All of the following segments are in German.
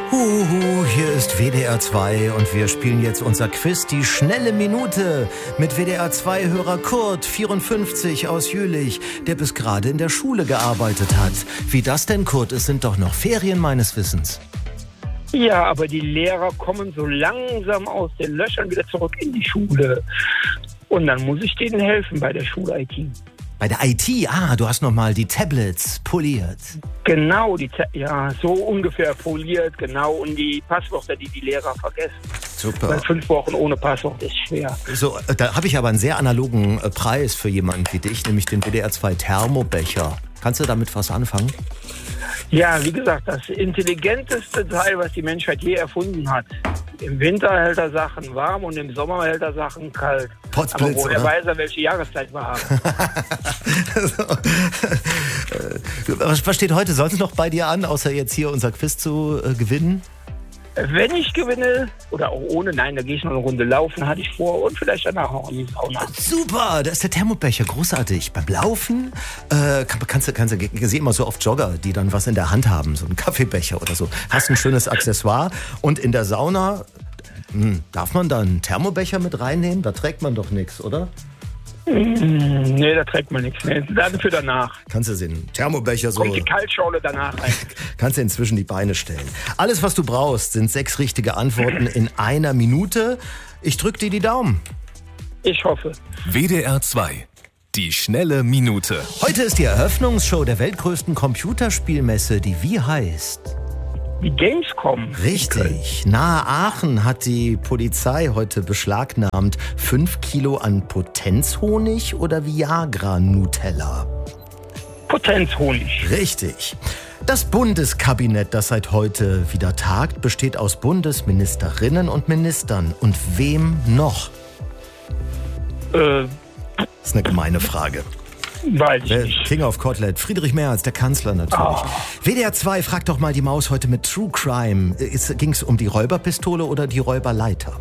Hier ist WDR 2 und wir spielen jetzt unser Quiz, die schnelle Minute, mit WDR 2-Hörer Kurt, 54 aus Jülich, der bis gerade in der Schule gearbeitet hat. Wie das denn, Kurt? Es sind doch noch Ferien meines Wissens. Ja, aber die Lehrer kommen so langsam aus den Löchern wieder zurück in die Schule. Und dann muss ich denen helfen bei der Schul-IT. Bei der IT? Du hast nochmal die Tablets poliert. Genau, so ungefähr poliert, genau. Und die Passwörter, die Lehrer vergessen. Super. Weil 5 Wochen ohne Passwort ist schwer. So, da habe ich aber einen sehr analogen Preis für jemanden wie dich, nämlich den WDR 2 Thermobecher. Kannst du damit was anfangen? Ja, wie gesagt, das intelligenteste Teil, was die Menschheit je erfunden hat. Im Winter hält er Sachen warm und im Sommer hält er Sachen kalt. Potzblitz, aber woher oder? weiß er, welche Jahreszeit wir haben? Was steht heute sonst noch bei dir an, außer jetzt hier unser Quiz zu gewinnen? Wenn ich gewinne, oder auch ohne, da gehe ich noch eine Runde laufen, hatte ich vor, und vielleicht danach auch in die Sauna. Super, da ist der Thermobecher, großartig. Beim Laufen kannst du ich sehe immer so oft Jogger, die dann was in der Hand haben, so einen Kaffeebecher oder so. Hast ein schönes Accessoire und in der Sauna, darf man da einen Thermobecher mit reinnehmen? Da trägt man doch nichts, oder? Nee, da trägt man nichts. Nee, dafür danach. Kannst du den Thermobecher so... Kommt die Kaltschorle danach rein. Kannst du inzwischen die Beine stellen. Alles, was du brauchst, sind 6 richtige Antworten in einer Minute. Ich drück dir die Daumen. Ich hoffe. WDR 2. Die schnelle Minute. Heute ist die Eröffnungsshow der weltgrößten Computerspielmesse, die wie heißt? Die Gamescom. Richtig. Nahe Aachen hat die Polizei heute beschlagnahmt 5 Kilo an Potenzhonig oder Viagra-Nutella? Potenzhonig. Richtig. Das Bundeskabinett, das seit heute wieder tagt, besteht aus Bundesministerinnen und Ministern. Und wem noch? Das ist eine gemeine Frage. Weiß ich nicht. King of Kotlet, Friedrich Merz, der Kanzler natürlich. WDR 2 fragt doch mal die Maus heute mit True Crime. Ging es um die Räuberpistole oder die Räuberleiter?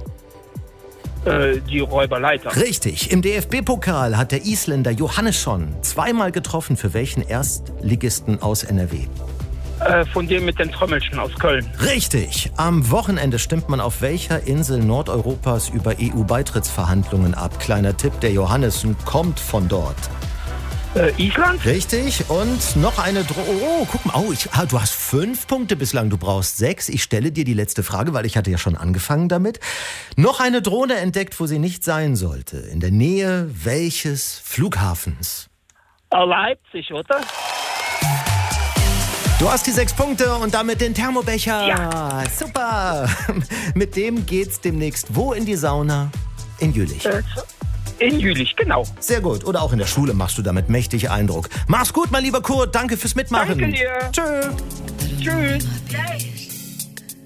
Die Räuberleiter. Richtig. Im DFB-Pokal hat der Isländer Johannesson 2-mal getroffen. Für welchen Erstligisten aus NRW? Von dem mit den Trommelchen aus Köln. Richtig. Am Wochenende stimmt man auf welcher Insel Nordeuropas über EU-Beitrittsverhandlungen ab? Kleiner Tipp, der Johannesson kommt von dort. Island? Richtig. Und noch eine guck mal. Du hast 5 Punkte bislang. Du brauchst 6. Ich stelle dir die letzte Frage, weil ich hatte ja schon angefangen damit. Noch eine Drohne entdeckt, wo sie nicht sein sollte. In der Nähe welches Flughafens? Leipzig, oder? Du hast die 6 Punkte und damit den Thermobecher. Ja. Super. Mit dem geht's demnächst wo in die Sauna? In Jülich. In Jülich, genau. Sehr gut. Oder auch in der Schule machst du damit mächtig Eindruck. Mach's gut, mein lieber Kurt. Danke fürs Mitmachen. Danke dir. Tschö. Tschüss.